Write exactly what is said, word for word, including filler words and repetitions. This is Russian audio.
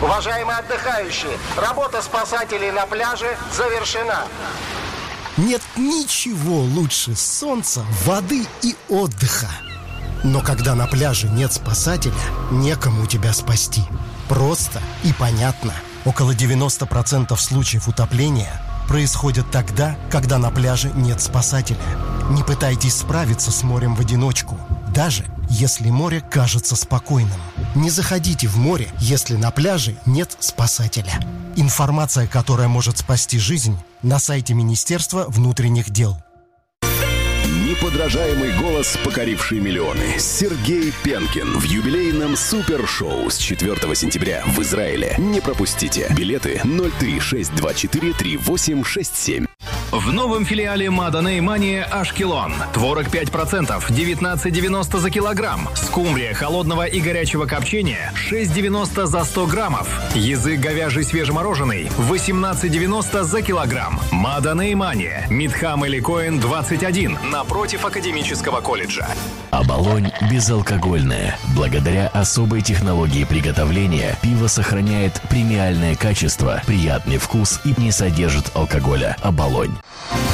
Уважаемые отдыхающие, работа спасателей на пляже завершена. Нет ничего лучше солнца, воды и отдыха. Но когда на пляже нет спасателя, некому тебя спасти. Просто и понятно. Около девяносто процентов случаев утопления происходят тогда, когда на пляже нет спасателя. Не пытайтесь справиться с морем в одиночку, даже если море кажется спокойным. Не заходите в море, если на пляже нет спасателя. Информация, которая может спасти жизнь, на сайте Министерства внутренних дел. Неподражаемый голос, покоривший миллионы. Сергей Пенкин в юбилейном супершоу с четвёртого сентября в Израиле. Не пропустите. Билеты ноль три шесть два четыре три восемь шесть семь. В новом филиале Маданей Мания Ашкелон. Творог пять процентов, девятнадцать девяносто за килограмм. Скумбрия холодного и горячего копчения шесть девяносто за сто граммов. Язык говяжий свежемороженый восемнадцать девяносто за килограмм. Маданей Мания. Митхам Эликоэн двадцать один напротив Академического колледжа. Оболонь безалкогольное. Благодаря особой технологии приготовления пиво сохраняет премиальное качество, приятный вкус и не содержит алкоголя. Оболонь.